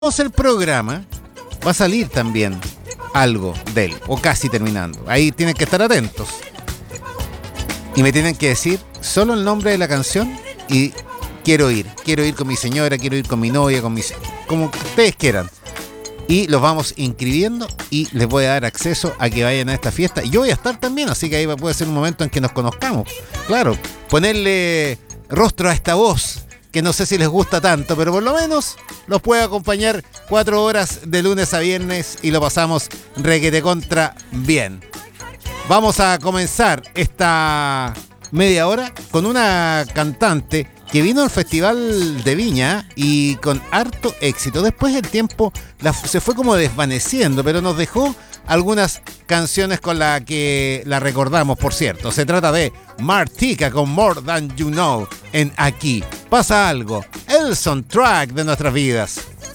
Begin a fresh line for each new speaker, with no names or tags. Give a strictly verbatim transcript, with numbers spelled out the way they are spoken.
el programa, va a salir también algo de él, o casi terminando. Ahí tienen que estar atentos. Y me tienen que decir solo el nombre de la canción y quiero ir. Quiero ir con mi señora, quiero ir con mi novia, con mis, como ustedes quieran. Y los vamos inscribiendo y les voy a dar acceso a que vayan a esta fiesta. Y yo voy a estar también, así que ahí puede ser un momento en que nos conozcamos. Claro, ponerle rostro a esta voz, que no sé si les gusta tanto, pero por lo menos los puedo acompañar cuatro horas de lunes a viernes y lo pasamos requete contra bien. Vamos a comenzar esta media hora con una cantante que vino al Festival de Viña y con harto éxito. Después el tiempo la, se fue como desvaneciendo, pero nos dejó algunas canciones con las que la recordamos, por cierto. Se trata de Martika con More Than You Know en Aquí Pasa Algo, el soundtrack de nuestras vidas.